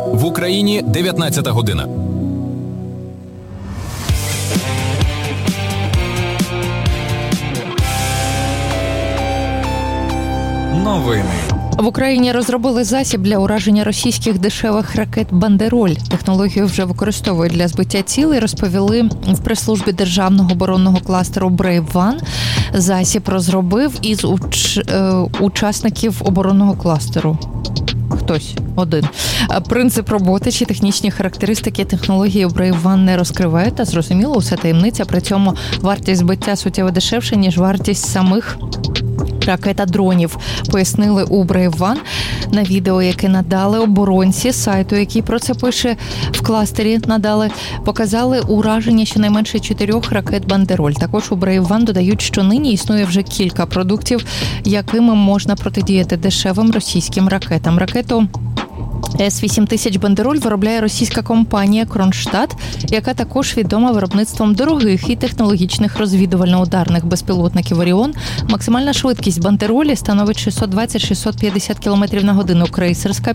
В Україні 19 година. Новини. В Україні розробили засіб для ураження російських дешевих ракет «Бандероль». Технологію вже використовують для збиття цілей, розповіли в прес-службі державного оборонного кластеру Brave One. Засіб розробив із учасників оборонного кластеру. Хтось один. Принцип роботи чи технічні характеристики технології Brave One не розкривають, та зрозуміло, усе таємниця. При цьому вартість збиття суттєво дешевше, ніж вартість самих ракета-дронів, пояснили у Brave One. На відео, яке надали оборонці сайту, який про це пише в кластері, показали ураження щонайменше 4 ракет «Бандероль». Також у Brave One додають, що нині існує вже кілька продуктів, якими можна протидіяти дешевим російським ракетам. Ракету С-8000 «Бандероль» виробляє російська компанія «Кронштадт», яка також відома виробництвом дорогих і технологічних розвідувально-ударних безпілотників «Оріон». Максимальна швидкість «Бандеролі» становить 620-650 км на годину, крейсерська –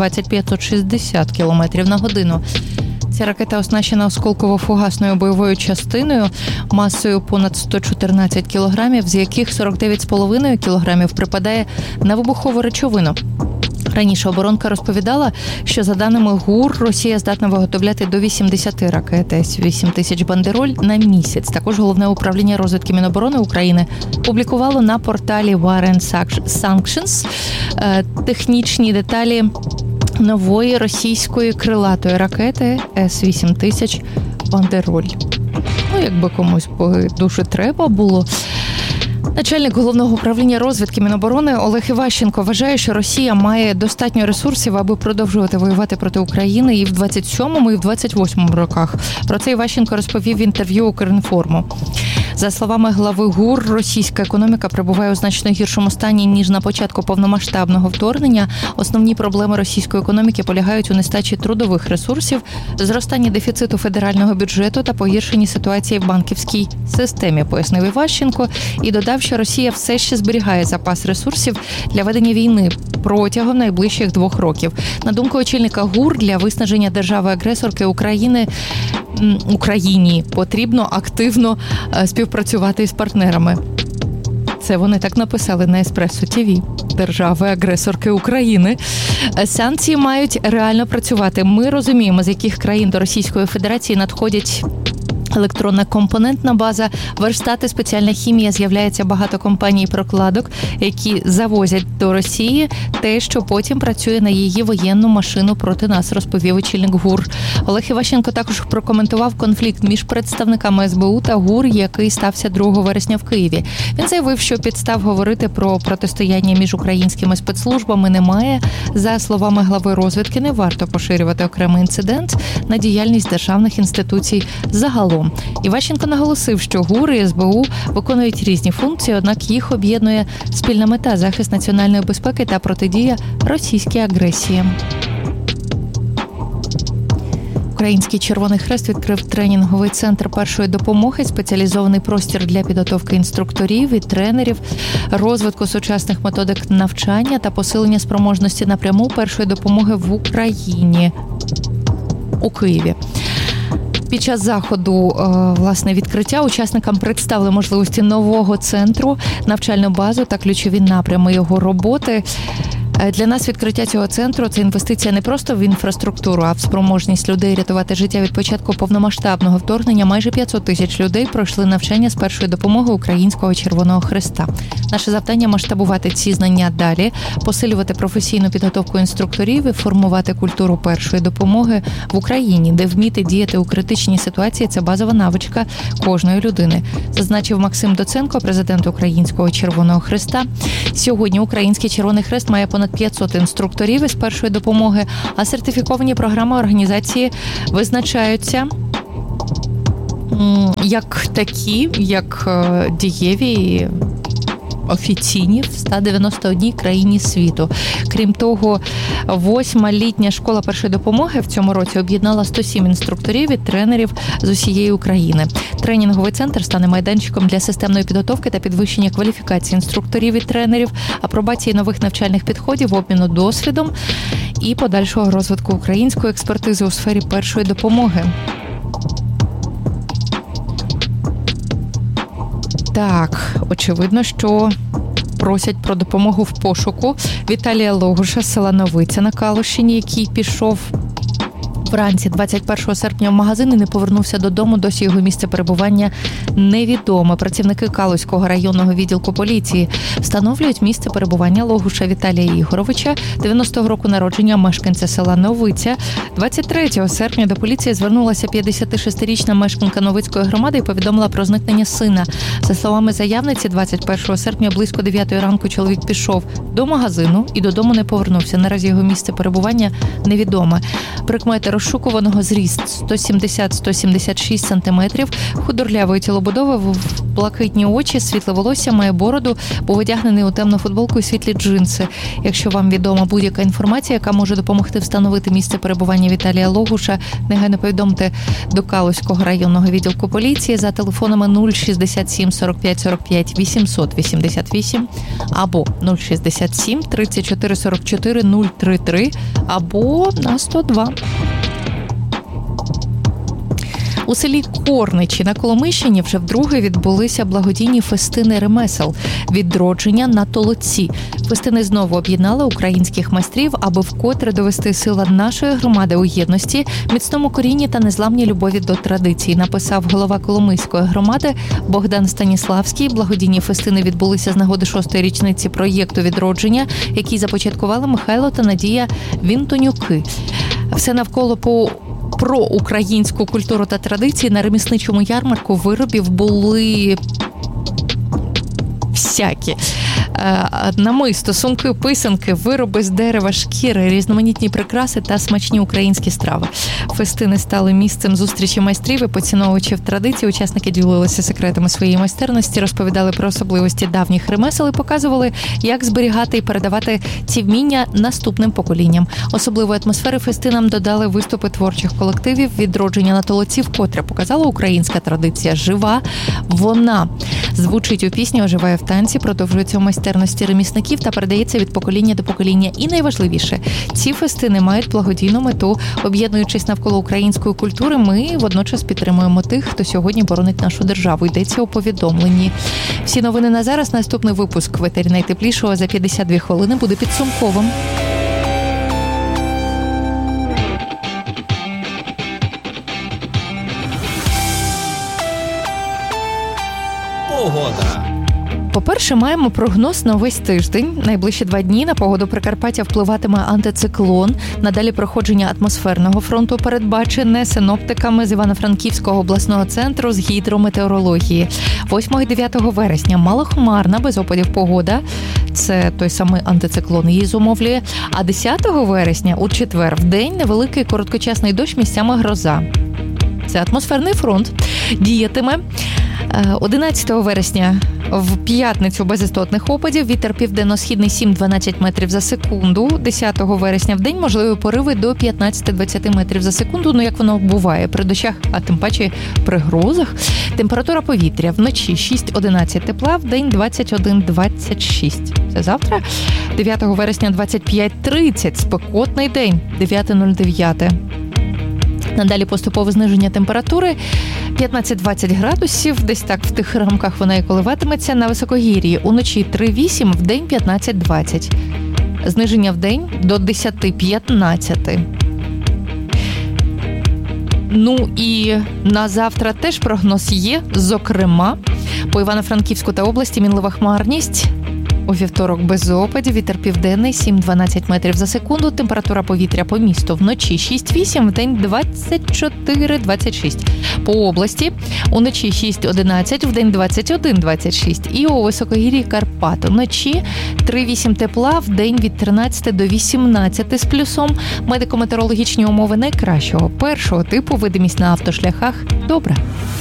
520-560 км на годину. Ця ракета оснащена осколково-фугасною бойовою частиною масою понад 114 кілограмів, з яких 49,5 кілограмів припадає на вибухову речовину. Раніше оборонка розповідала, що за даними ГУР, Росія здатна виготовляти до 80 ракет С-8000 «Бандероль» на місяць. Також Головне управління розвідки Міноборони України публікувало на порталі War and Sanctions технічні деталі нової російської крилатої ракети С-8000 «Бандероль». Якби комусь дуже треба було. Начальник Головного управління розвідки Міноборони Олег Іващенко вважає, що Росія має достатньо ресурсів, аби продовжувати воювати проти України і в 27-му, і в 28-му роках. Про це Іващенко розповів в інтерв'ю «Укрінформу». За словами глави ГУР, російська економіка перебуває у значно гіршому стані, ніж на початку повномасштабного вторгнення. Основні проблеми російської економіки полягають у нестачі трудових ресурсів, зростанні дефіциту федерального бюджету та погіршенні ситуації в банківській системі, пояснив Іващенко, і додав, що Росія все ще зберігає запас ресурсів для ведення війни протягом найближчих 2 років. На думку очільника ГУР, для виснаження держави-агресорки Україні потрібно активно співпрацювати із партнерами. Це вони так написали на Еспресо ТВ. Держави-агресорки України. Санкції мають реально працювати. Ми розуміємо, з яких країн до Російської Федерації надходять електронна компонентна база, верстати, спеціальна хімія, з'являється багато компаній прокладок, які завозять до Росії те, що потім працює на її воєнну машину проти нас, розповів очільник ГУР. Олег Іващенко також прокоментував конфлікт між представниками СБУ та ГУР, який стався 2 вересня в Києві. Він заявив, що підстав говорити про протистояння між українськими спецслужбами немає. За словами глави розвідки, не варто поширювати окремий інцидент на діяльність державних інституцій загалом. Іващенко наголосив, що ГУР і СБУ виконують різні функції, однак їх об'єднує спільна мета – захист національної безпеки та протидія російській агресії. Український Червоний Хрест відкрив тренінговий центр першої допомоги, спеціалізований простір для підготовки інструкторів і тренерів, розвитку сучасних методик навчання та посилення спроможності напряму першої допомоги в Україні у Києві. Під час заходу, відкриття учасникам представили можливості нового центру, навчальну базу та ключові напрями його роботи. Для нас відкриття цього центру – це інвестиція не просто в інфраструктуру, а в спроможність людей рятувати життя. Від початку повномасштабного вторгнення майже 500 тисяч людей пройшли навчання з першої допомоги Українського Червоного Хреста. Наше завдання – масштабувати ці знання далі, посилювати професійну підготовку інструкторів і формувати культуру першої допомоги в Україні, де вміти діяти у критичній ситуації – це базова навичка кожної людини, зазначив Максим Доценко, президент Українського Червоного Хреста. Сьогодні Український Червоний Хрест має понад 500 інструкторів із першої допомоги, а сертифіковані програми організації визначаються як такі, як дієві офіційні в 191 країні світу. Крім того, 8-ма літня школа першої допомоги в цьому році об'єднала 107 інструкторів і тренерів з усієї України. Тренінговий центр стане майданчиком для системної підготовки та підвищення кваліфікації інструкторів і тренерів, апробації нових навчальних підходів, обміну досвідом і подальшого розвитку української експертизи у сфері першої допомоги. Так, очевидно, що просять про допомогу в пошуку Віталія Логуша з села Новиця на Калущині, який пішов вранці 21 серпня в магазин і не повернувся додому. Досі його місце перебування невідомо. Працівники Калузького районного відділку поліції встановлюють місце перебування Логуша Віталія Ігоровича, 90-го року народження, мешканця села Новиця. 23 серпня до поліції звернулася 56-річна мешканка Новицької громади і повідомила про зникнення сина. За словами заявниці, 21 серпня близько 9 ранку чоловік пішов до магазину і додому не повернувся. Наразі його місце перебування невідоме. Прикмети розшукуваного: зріст 170-176 см, худорлявої тілобудови, блакитні очі, світле волосся, має бороду, був одягнений у темну футболку і світлі джинси. Якщо вам відома будь-яка інформація, яка може допомогти встановити місце перебування Віталія Логуша, негайно повідомте до Калузького районного відділку поліції за телефонами 067 45 45 888 або 067 34 44 033 або на 102. У селі Корничі на Коломийщині вже вдруге відбулися благодійні фестини ремесел «Відродження на толоці». Фестини знову об'єднали українських майстрів, аби вкотре довести сила нашої громади у єдності, міцному корінні та незламній любові до традицій, написав голова Коломийської громади Богдан Станіславський. Благодійні фестини відбулися з нагоди 6-ї річниці проєкту «Відродження», який започаткували Михайло та Надія Вінтонюки. Все навколо про українську культуру та традиції. На ремісничому ярмарку виробів були всякі. Намисто, сумки, писанки, вироби з дерева, шкіри, різноманітні прикраси та смачні українські страви. Фестини стали місцем зустрічі майстрів і поціновувачів традицій. Учасники ділилися секретами своєї майстерності, розповідали про особливості давніх ремесел і показували, як зберігати і передавати ці вміння наступним поколінням. Особливої атмосфери фестинам додали виступи творчих колективів. «Відродження на толоці» вкотре показала українська традиція жива. Вона звучить у пісні, оживає в танці, продовжується у майстерності ремісників та передається від покоління до покоління. І найважливіше, ці фестини мають благодійну мету. Об'єднуючись навколо української культури, ми водночас підтримуємо тих, хто сьогодні боронить нашу державу. Йдеться у повідомленні. Всі новини на зараз. Наступний випуск в етері найтеплішого за 52 хвилини буде підсумковим. Погода. По-перше, маємо прогноз на весь тиждень. Найближчі 2 дні на погоду Прикарпаття впливатиме антициклон. Надалі проходження атмосферного фронту передбачене синоптиками з Івано-Франківського обласного центру з гідрометеорології. 8 і 9 вересня малохмарна, без опадів погода. Це той самий антициклон її зумовлює. А 10 вересня у четвер вдень невеликий короткочасний дощ, місцями гроза. Це атмосферний фронт. Діятиме 11 вересня в п'ятницю без істотних опадів, вітер південно-східний 7-12 метрів за секунду. 10 вересня в день можливі пориви до 15-20 метрів за секунду, як воно буває при дощах, а тим паче при грозах. Температура повітря вночі 6-11 тепла, в день 21-26. Це завтра. 9 вересня 25-30, спекотний день, 9-09. Надалі поступове зниження температури 15-20 градусів, десь так в тих рамках вона і коливатиметься. На високогір'ї уночі 3-8, в день 15-20. Зниження в день до 10-15. Ну і на завтра теж прогноз є, зокрема, по Івано-Франківську та області мінлива хмарність. У вівторок без опадів, вітер південний 7-12 метрів за секунду, температура повітря по місту вночі 6-8, вдень 24-26. По області уночі 6-11, вдень 21-26. І у високогір'ї Карпат вночі 3-8 тепла, вдень від 13 до 18 з плюсом. Медико-метеорологічні умови найкращого першого типу, видимість на автошляхах добра.